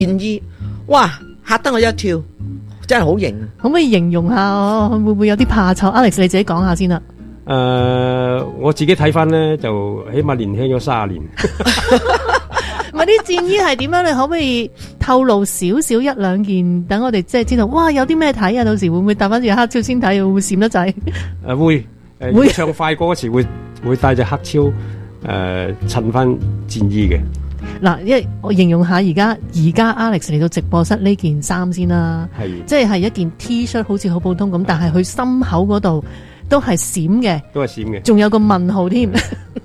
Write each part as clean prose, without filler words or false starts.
戰衣，哇嚇得我一跳，真係好型。 可唔可以形容下？會唔會有啲怕醜？Alex 你自己講下先啦。 我自己睇翻咧，就起碼年輕咗30年。 唔係啲戰衣係點樣？你可唔可以透露少少一兩件，等我哋即係知道？哇，有啲咩睇啊？到時會唔會戴翻住黑超先睇？會唔會閃得滯？ 會唱快歌嗰時會帶隻黑超襯翻戰衣嘅。 嗱，因為我形容下而家 Alex 嚟到直播室呢件衫先啦，即係一件 T 恤，好似好普通咁，但係佢心口嗰度都係閃嘅，仲有個問號添。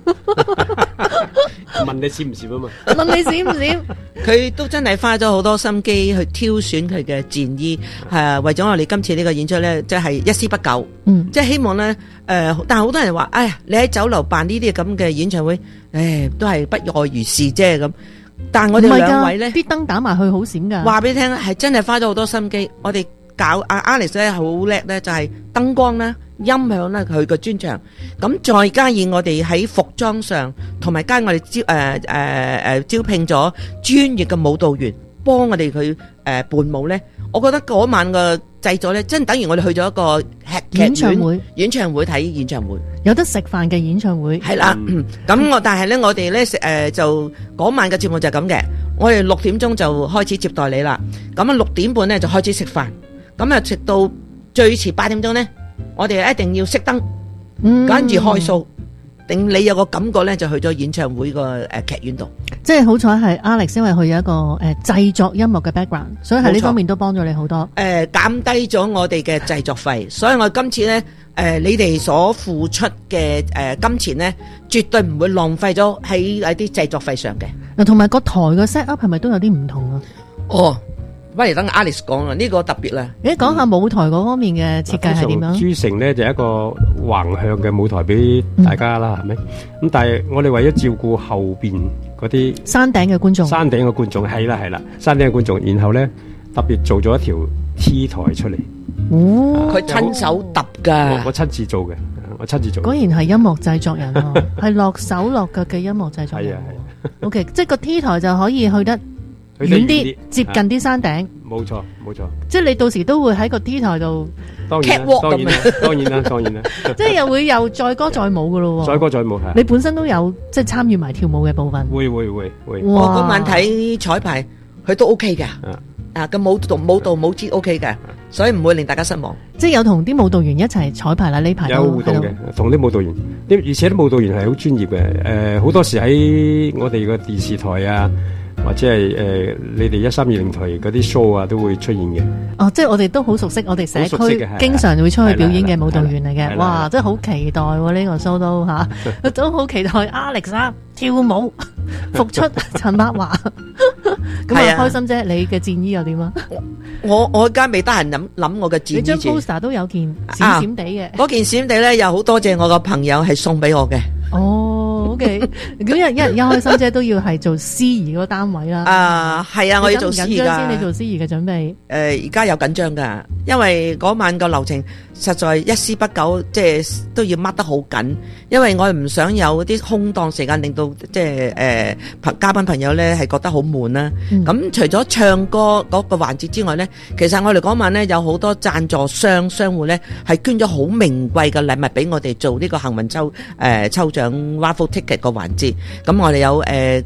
問你閃唔閃啊嘛？ 問你閃唔閃？ 佢都真係花咗好多心機去挑選佢嘅戰衣，為咗我哋今次呢個演出咧，即係一絲不苟。即係希望咧，但係好多人話，哎呀，你喺酒樓辦呢啲咁嘅演唱會，都係不外如是啫咁。但係我哋兩位咧， 啲燈打埋去好閃噶。 話俾你聽，係真係花咗好多心機。我哋搞Alex 咧好叻咧，就係燈光啦、音響啦，佢個專長。咁再加以我哋喺服裝上，同埋加我哋招聘咗專業嘅舞蹈員幫我哋佢伴舞咧。我覺得嗰晚嘅製作咧，真係等於我哋去咗一個演唱會睇演唱會，有得食飯嘅演唱會。係啦，咁但係咧，我哋咧就嗰晚嘅節目就係咁嘅。我哋6點鐘就開始接待你啦，咁啊6點半咧就開始食飯，咁啊食到最遲8點鐘咧，我哋一定要熄燈，跟住開 show。定你有個感覺咧，就去咗演唱會個劇院度。即係好彩係 Alex，因為佢有一個製作音樂嘅 background，所以喺呢方面都幫咗你好多。減低咗我哋嘅製作費，所以我今次咧你哋所付出嘅金錢咧，絕對唔會浪費咗喺一啲製作費上嘅。嗱，同埋個台嘅 set up 係咪都有啲唔同啊？哦。不如等 Alex 講啦，呢個特別啦。你講下舞台嗰方面嘅設計係點樣？ 珠城咧就一個橫向嘅舞台俾大家啦，係咪？咁但係我哋為咗照顧後邊嗰啲山頂嘅觀眾， 係啦，山頂嘅觀眾，然後咧特別做咗一條 T 台出嚟。 哦， 佢親手揼㗎， 我親自做嘅， 果然係音樂製作人喎，係落手落腳嘅音樂製作人。係啊。OK， 即係個 T 台就可以去得遠啲，接近啲山頂。 冇錯。 即係你到時都會喺個 T 台度 catwalk 咁。 當然啦。 即係又載歌載舞噶咯喎。載歌載舞係。 你本身都有即係參與埋跳舞嘅部分。 會。 我嗰晚睇彩排，佢都 OK 㗎。個舞蹈舞姿 OK 嘅，所以唔會令大家失望。即係有同啲舞蹈員一齊彩排啦，呢排有互動嘅，同啲舞蹈員，而且啲舞蹈員係好專業嘅。好多時喺我哋個電視台啊，或者係你哋1320台嗰啲 show 啊，都會出現嘅。哦，即係我哋都好熟悉，我哋社區經常會出去表演嘅舞蹈員嚟嘅。哇，真係好期待呢個 show 都嚇，都好期待 Alex 跳舞復出陳柏華。咁啊，開心啫！你嘅戰衣又點啊？我而家未得閒諗我嘅戰衣。你張 poster 都有件閃閃地嘅。嗰件閃地咧，又好多謝我個朋友係送俾我嘅。哦，OK。咁一人開心啫，都要係做司儀嗰個單位啦。係啊，我要做司儀噶。你做司儀嘅準備？而家有緊張噶，因為嗰晚個流程實在一絲不苟，即係都要掹得好緊。因為我唔想有啲空檔時間，令到即係嘉賓朋友咧係覺得好悶啦。咁除咗唱歌嗰個環節之外咧，其實我哋嗰晚咧有好多贊助商戶咧係捐咗好名貴嘅禮物俾我哋做呢個幸運抽獎 raffle ticket 個環節。咁我哋有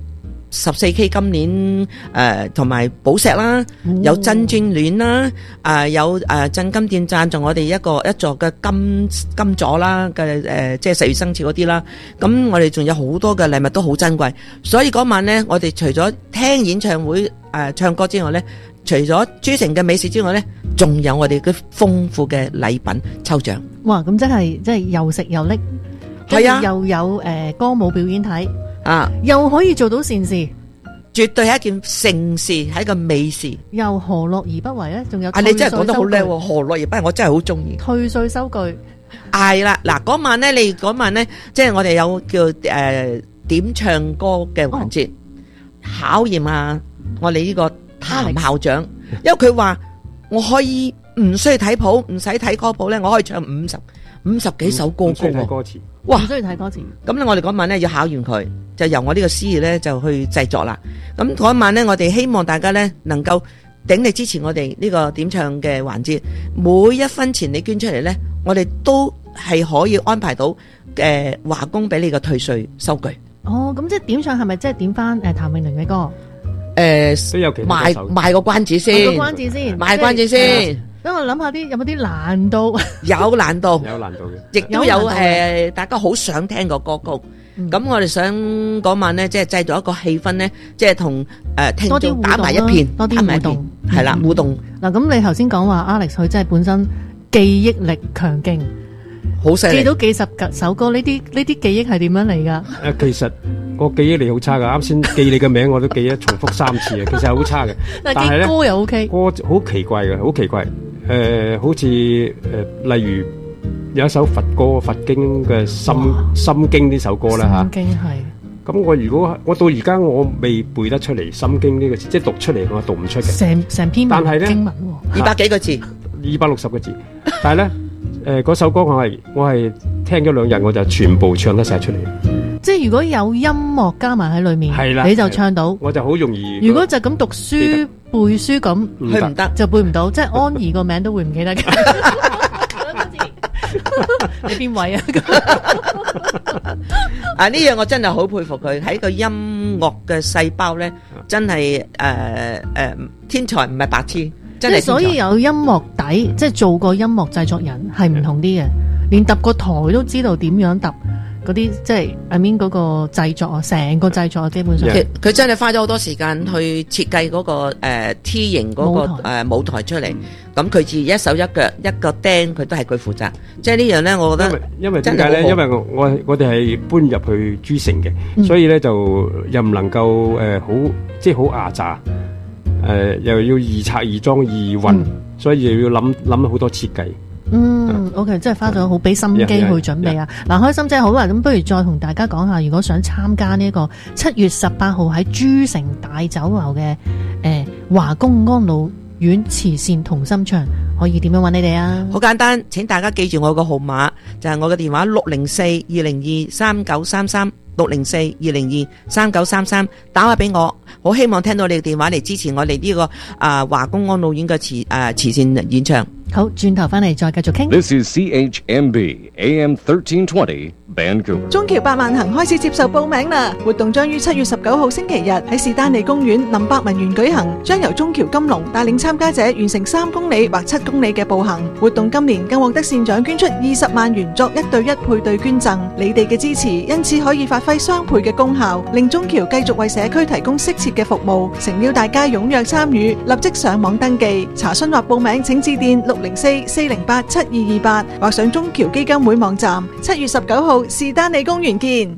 14K 今年同埋寶石啦，有真鑽鏈啦，有鎮金店贊助我哋一座嘅金座啦嘅即係10月生肖嗰啲啦。咁我哋仲有好多嘅禮物都好珍貴，所以嗰晚咧，我哋除咗聽演唱會唱歌之外咧，除咗珠城嘅美食之外咧，仲有我哋嘅豐富嘅禮品抽獎。哇！咁真係又食又拎，係啊，又有歌舞表演睇。又可以做到善事，絕對係一件盛事，係一個美事。又何樂而不為咧？仲有你真係講得好叻喎！何樂而不為，我真係好中意。退稅收據係啦，嗱嗰晚咧，即係我哋有叫點唱歌嘅環節，考驗啊我哋呢個譚校長，因為佢話我可以唔需要睇譜，唔使睇歌譜咧，我可以唱 50幾首歌曲喎。 歌詞哇！ 唔需要睇歌詞。 咁咧，我哋嗰晚咧要考完佢，就由我呢個司儀咧就去製作啦。咁嗰晚咧，我哋希望大家咧能夠鼎力支持我哋呢個點唱嘅環節，每一分錢你捐出嚟咧，我哋都係可以安排到華工俾你個退稅收據。 哦，咁即係點唱係咪即係點翻譚詠麟嘅歌？ 都有其他歌手賣個關子先， 賣個關子先， 賣關子先。 等我諗下有冇啲難度？ 有難度， 有難度嘅， 亦都有大家好想聽個歌曲。咁我哋想嗰晚咧，即係製造一個氣氛咧，即係同聽眾打埋一片， 多啲互動， 係啦，互動。 嗱，咁你頭先講話 Alex 佢真係本身記憶力強勁， 好犀利，記到幾十首歌，呢啲記憶係點樣嚟噶？ 其實我記憶力好差噶，啱先記你嘅名我都記得重複3次啊，其實係好差嘅。 但係記歌又 OK， 歌好奇怪嘅，好奇怪。好似例如有一首佛歌佛經嘅心經呢首歌啦吓， 心經係。 咁如果我到而家我未背得出嚟心經呢個字，即係讀出嚟我讀唔出嘅。 成篇但係呢經文 200幾個字 ，260個字。但係咧嗰首歌我係聽咗2日我就全部唱得晒出嚟。 即係如果有音樂加埋喺裏面，你就唱到。我就好容易。如果就咁讀書背書咁， 佢唔得， 就背唔到。即係安兒個名都會唔記得嘅。你邊位啊？ 呢樣我真係好佩服佢，喺個音樂嘅細胞咧，真係天才唔係白痴，真係。 所以有音樂底，即係做過音樂製作人係唔同啲嘅，連揼個台都知道點樣揼。嗰啲即係 I mean 嗰個製作啊，成個製作基本上， 佢真係花咗好多時間去設計嗰個T 型嗰個舞台出嚟。咁佢自己一手一腳一個釘，佢都係佢負責。即係呢樣咧，我覺得因為點解咧？因為我哋係搬入去珠城嘅，所以咧就又唔能夠好即係好牙雜，又要易拆易裝易運，所以又要諗好多設計。 OK， 真係花咗好俾心機去準備啊！嗱，開心真係好啦，咁不如再同大家講下，如果想參加呢個7月18號喺珠城大酒樓嘅華工安老院慈善同心唱，可以點樣揾你哋啊？ 好簡單，請大家記住我個號碼，就係我嘅電話604-202-3933。604-202-3933，打話俾我，好希望聽到你嘅電話嚟支持我哋呢個華工安老院嘅慈善演唱。 好，轉頭翻嚟再繼續傾。 This is CHMB AM 1320 Vancouver。 中橋百萬行開始接受報名啦！活動將於7月19號星期日喺士丹利公園林百文園舉行，將由中橋金龍帶領參加者完成3公里或7公里嘅步行。活動今年更獲得善長捐出20萬元作1對1配對捐贈。你哋嘅支持，因此可以發揮雙倍嘅功效，令中橋繼續為社區提供適切嘅服務。誠邀大家踴躍參與，立即上網登記。查詢或報名請致電604-408-7228或上中橋基金會網站。7月19號士丹利公園見。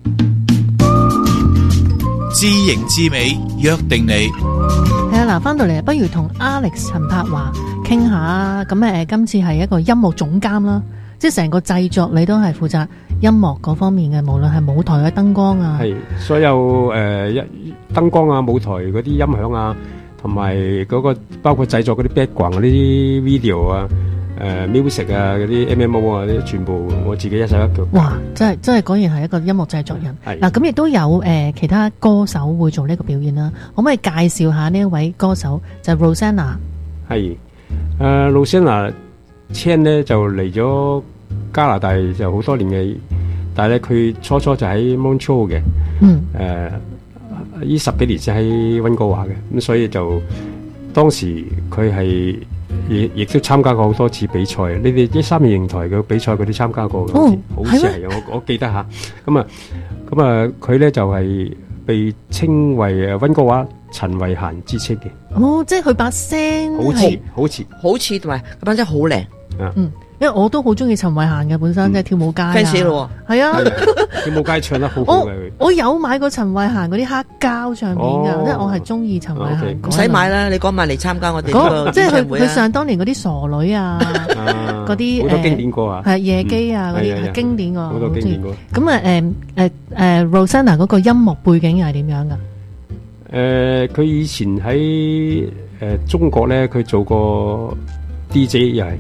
知型知美，約定你。 係啊，嗱，翻到嚟不如同 Alex 陳柏華傾下。咁今次係一個音樂總監啦，即係成個製作你都係負責音樂嗰方面嘅，無論係舞台嘅燈光啊， 係所有燈光啊、舞台嗰啲音響啊，同埋嗰個包括製作嗰啲 background 嗰啲 video 啊。music 啊，嗰啲 MMO 啊，啲全部我自己一手一腳。 哇！真係果然係一個音樂製作人。嗱，咁亦都有其他歌手會做呢個表演啦。可唔可以介紹下呢一位歌手？就係 Rosanna。係 Rosanna Chan 咧就嚟咗加拿大就好多年嘅，但係咧佢初就喺 Montreal 嘅。呢10幾年先喺溫哥華嘅，咁所以就當時佢係。亦都參加過好多次比賽，你哋啲3面台嘅比賽佢都參加過嘅，好似係我記得吓。咁啊，佢咧就係被稱為溫哥華陳慧嫻之稱嘅。 即係佢把聲好似，同埋佢把聲好靚。 因為我都好中意陳慧嫻嘅，本身即係跳舞街 fans 咯， 係啊， 跳舞街唱得好好嘅。 我有買過陳慧嫻嗰啲黑膠唱片噶，因為我係中意陳慧嫻。 唔使買啦，你嗰晚嚟參加我哋即係佢上當年嗰啲傻女啊，嗰啲好多經典歌啊， 係夜機啊嗰啲係經典個， 好多經典歌。 咁Rosanna 嗰個音樂背景係點樣噶？ 佢以前喺中國咧，佢做過 DJ 又係。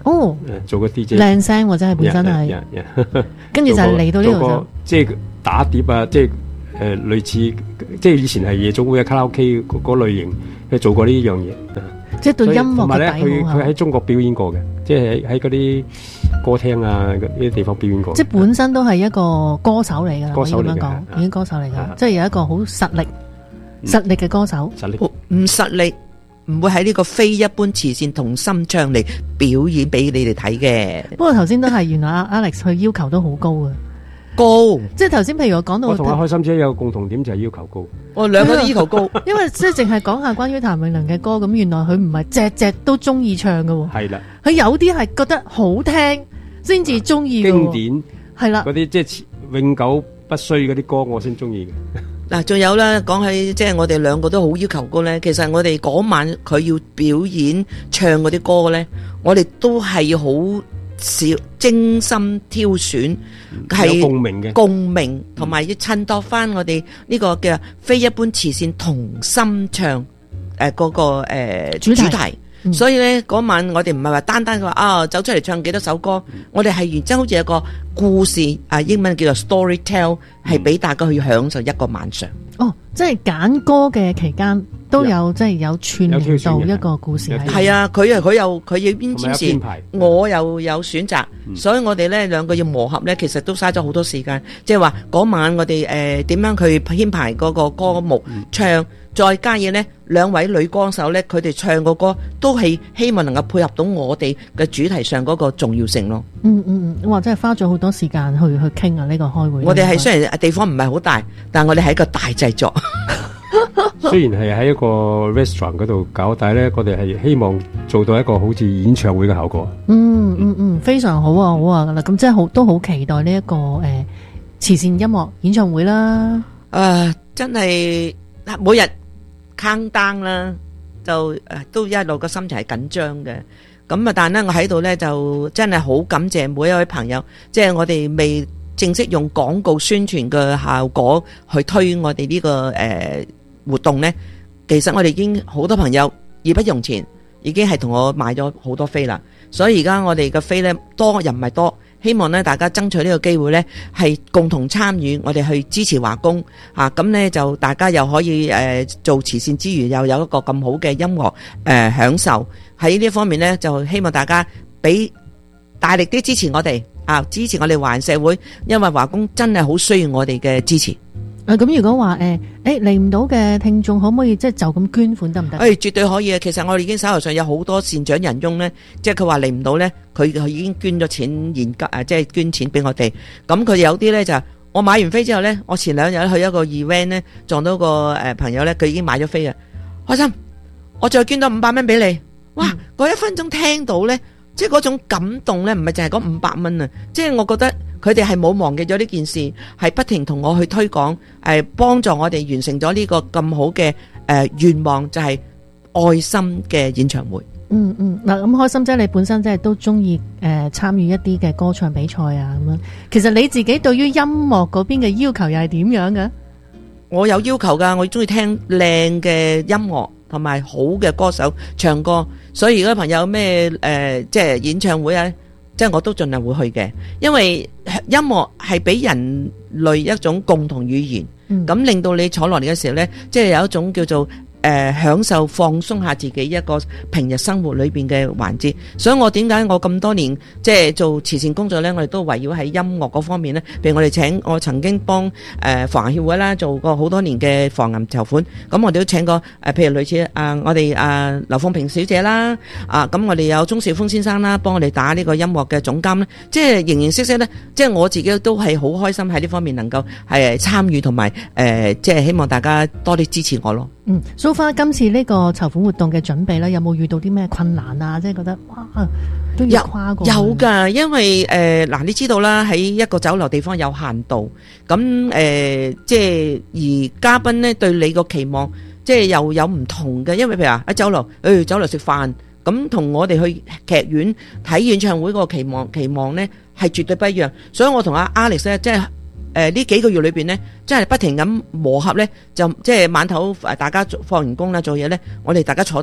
哦， 做個 DJ， 靚聲或者係本身係，跟住就嚟到呢度就即係打碟啊，即係類似即係以前係夜總會啊、卡拉 OK 嗰類型，佢做過呢樣嘢。 即係對音樂嘅底好。 佢喺中國表演過嘅，即係喺嗰啲歌廳啊呢啲地方表演過。 即係本身都係一個歌手嚟㗎啦， 歌手嚟嘅， 咁樣講已經歌手嚟㗎，即係有一個好實力嘅歌手。 唔實力唔會喺呢個非一般慈善同心唱嚟表演俾你哋睇嘅。 不過頭先都係原來 Alex 佢要求都好高啊。 高， 即係頭先譬如我講到， 我同阿開心姐有個共同點就係要求高， 我兩個都要求高， 因為即係淨係講下關於譚詠麟嘅歌，咁原來佢唔係隻隻都中意唱㗎喎， 係啦， 佢有啲係覺得好聽先至中意， 經典係啦， 嗰啲即係永久不衰嗰啲歌我先中意嘅。 嗱，仲有咧，講起即係我哋兩個都好要求高咧，其實我哋嗰晚佢要表演唱嗰啲歌咧，我哋都係好少精心挑選，係有共鳴嘅共鳴，同埋要襯托翻我哋呢個嘅非一般慈善同心唱嗰個主題。所以咧嗰晚我哋唔係話單單話走出嚟唱幾多首歌，我哋係原真好似有個故事英文叫做 storytell， 係俾大家去享受一個晚上。 哦，即係揀歌嘅期間都有即係有串聯到一個故事喺度。 係啊，佢要編編詞，我又有選擇，所以我哋咧兩個要磨合咧，其實都嘥咗好多時間。即係話嗰晚我哋點樣去編排嗰個歌目唱。再加嘢呢，兩位女歌手呢，佢哋唱個歌都係希望能夠配合到我哋嘅主題上嗰個重要性咯。 哇！真係花咗好多時間去傾啊！呢個開會， 我哋係雖然地方唔係好大，但係我哋係一個大製作。 雖然係喺一個 restaurant 嗰度搞，但係呢，我哋係希望做到一個好似演唱會嘅效果。 非常好啊，好啊！嗱，咁即係都好期待呢一個慈善音樂演唱會啦。 真係每日count down啦，就都一路個心情係緊張嘅。咁但係咧，我喺度咧就真係好感謝每一位朋友，即係我哋未正式用廣告宣傳嘅效果去推我哋呢個活動咧。其實我哋已經好多朋友義不容辭，已經係同我買咗好多飛啦。所以而家我哋嘅飛咧多人唔係多。希望咧大家爭取呢個機會咧，係共同參與，我哋去支持華工咁咧就大家又可以做慈善之餘，又有一個咁好嘅音樂享受。喺呢方面咧，就希望大家俾大力啲支持我哋支持我哋華人社會，因為華工真係好需要我哋嘅支持。 咁如果話嚟唔到嘅聽眾，可唔可以即係就咁捐款得唔得？ 絕對可以啊！其實我哋已經手頭上有好多善長仁翁咧，即係佢話嚟唔到咧，佢已經捐咗錢現金即係捐錢俾我哋。咁佢有啲咧就我買完飛之後咧，我前兩日去一個 event 咧，撞到個朋友咧，佢已經買咗飛啊！開心，我再捐多500蚊俾你。哇！嗰1分鐘聽到咧，即係嗰種感動咧，唔係淨係嗰500蚊啊！即係我覺得。佢哋係冇忘記咗呢件事，係不停同我去推廣，幫助我哋完成咗呢個咁好嘅願望，就係愛心嘅演唱會。 嗱，咁開心姐，你本身即係都中意參與一啲嘅歌唱比賽啊咁樣。其實你自己對於音樂嗰邊嘅要求又係點樣嘅？ 我有要求噶，我中意聽靚嘅音樂同埋好嘅歌手唱歌，所以如果朋友咩即係演唱會啊。即係我都盡量會去嘅，因為音樂係俾人類一種共同語言，咁令到你坐落嚟嘅時候呢，即係有一種叫做享受放鬆下自己一個平日生活裏邊嘅環節。所以我點解我咁多年即係做慈善工作呢？我哋都圍繞喺音樂嗰方面呢。譬如我曾經幫防癌協會啦做過好多年嘅防癌籌款，咁我哋都請過譬如類似我哋劉鳳萍小姐啦，咁我哋有鍾兆峰先生啦，幫我哋打呢個音樂嘅總監呢，即係形形色色呢，即係我自己都係好開心喺呢方面能夠係參與同埋即係希望大家多啲支持我咯。 So far 今次呢個籌款活動嘅準備咧，有冇遇到啲咩困難啊？即係覺得哇，都要跨過。有噶，因為嗱，你知道啦，喺一個酒樓地方有限度，咁即係而嘉賓咧對你個期望，即係又有唔同嘅。因為譬如話喺酒樓，酒樓食飯，咁同我哋去劇院睇演唱會個期望咧係絕對不一樣。所以我同阿 Alex 咧，即係。呢幾個月裏邊呢，真係不停咁磨合呢，就即係晚頭大家放完工啦，做嘢呢，我哋大家坐低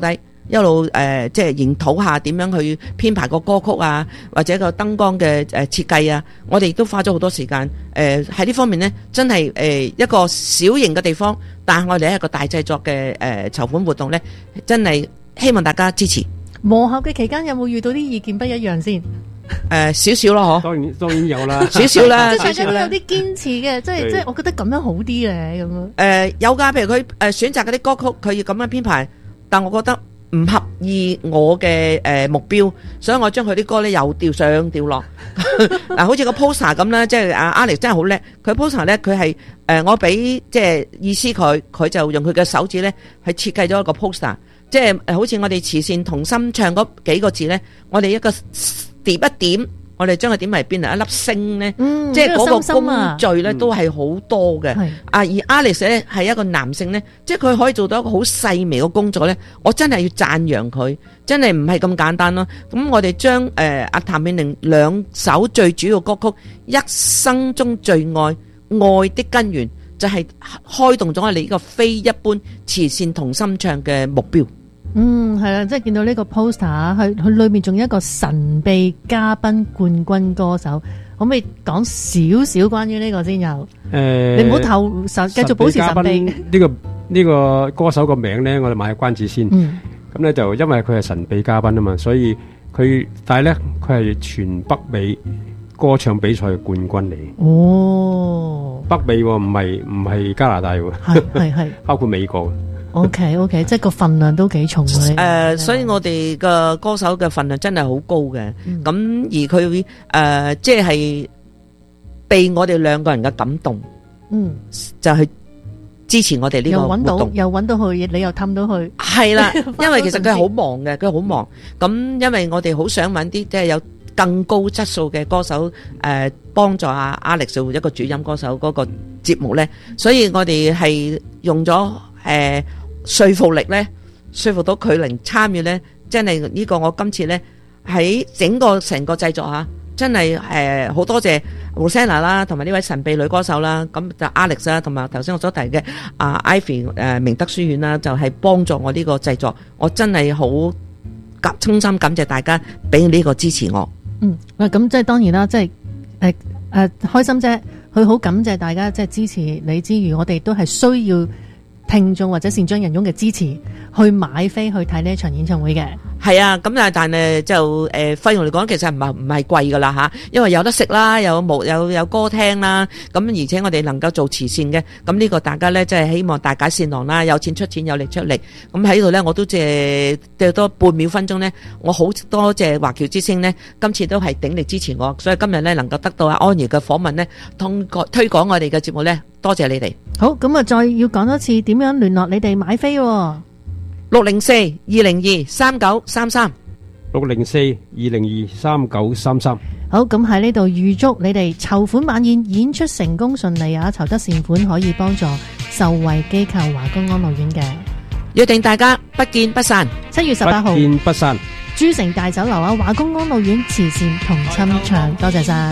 一路即係研討下點樣去編排個歌曲啊，或者個燈光嘅設計啊，我哋亦都花咗好多時間。喺呢方面呢，真係一個小型嘅地方，但係我哋係一個大製作嘅籌款活動呢，真係希望大家支持。 磨合嘅期間有冇遇到啲意見不一樣先？ 少少咯， 嗬。當然有啦， 少少啦， 即係大家都有啲堅持嘅，即係我覺得咁樣好啲咧，咁樣。 有㗎，譬如佢選擇嗰啲歌曲，佢要咁樣編排，但我覺得唔合意我嘅目標，所以我將佢啲歌咧又調上調落。嗱，好似個 poster 咁啦，即係阿 Alex 真係好叻，佢 poster 咧佢係我俾即係意思佢就用佢嘅手指咧去設計咗一個 poster， 即係好似我哋慈善同心唱嗰幾個字咧，我哋一個疊一點，我哋將佢點為變成一粒星咧，即係嗰個工序咧都係好多嘅。而 Alex 咧係一個男性咧，即係佢可以做到一個好細微嘅工作咧，我真係要讚揚佢，真係唔係咁簡單咯。咁我哋將阿譚詠麟兩首最主要歌曲《一生中最愛》愛的根源，就係開動咗我哋呢個非一般慈善同心唱嘅目標。 係啦，即係見到呢個 poster， 佢裏面仲有一個神秘嘉賓冠軍歌手，可唔可以講少少關於呢個先有？你唔好透，繼續保持神秘。呢個歌手個名咧，我哋賣個關子先。咁咧就因為佢係神秘嘉賓啊嘛，所以但係咧佢係全北美歌唱比賽嘅冠軍嚟。哦，北美唔係加拿大喎，係包括美國。 OK， 即係個份量都幾重嘅。 所以我哋嘅歌手嘅份量真係好高嘅。咁而佢即係被我哋兩個人嘅感動，就去支持我哋呢個活動。 又揾到佢，你又氹到佢。係啦，因為其實佢係好忙嘅，佢好忙。咁因為我哋好想揾啲即係有更高質素嘅歌手，幫助阿 Alex 做一個主音歌手嗰個節目咧。所以我哋係用咗說服力咧，說服到佢嚟參與咧，真係呢個我今次咧喺成個製作吓，真係好多謝 Rosanna 啦，同埋呢位神秘女歌手啦，咁就 Alex 啦，同埋頭先我所提嘅Ivy 明德書院啦，就係幫助我呢個製作，我真係好衷心感謝大家俾呢個支持我。 咁即係當然啦，即係開心啫，佢好感謝大家即係支持你之餘，我哋都係需要聽眾或者善長仁翁嘅支持，去買飛去睇呢一場演唱會嘅。 係啊，咁但係就費用嚟講，其實唔係貴噶啦吓，因為有得食啦，有歌聽啦，咁而且我哋能夠做慈善嘅，咁呢個大家咧即係希望大解善囊啦，有錢出錢，有力出力。咁喺度咧，我都借多半秒分鐘咧，我好多謝華僑之星咧，今次都係鼎力支持我，所以今日咧能夠得到阿安怡嘅訪問咧，通過推廣我哋嘅節目咧，多謝你哋。 好，咁啊，再要講多次點樣聯絡你哋買飛 ？604-202-3933 604-202-3933。 好，咁喺呢度預祝你哋籌款晚宴演出成功順利啊！籌得善款可以幫助受惠機構華工安老院嘅， 約定大家不見不散。 7月18號不見不散。 珠城大酒樓啊，華工安老院慈善同心唱，多謝晒。